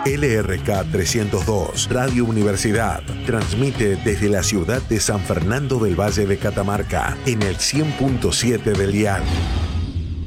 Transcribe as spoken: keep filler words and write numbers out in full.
L R K trescientos dos, Radio Universidad, transmite desde la ciudad de San Fernando del Valle de Catamarca en el cien punto siete del dial.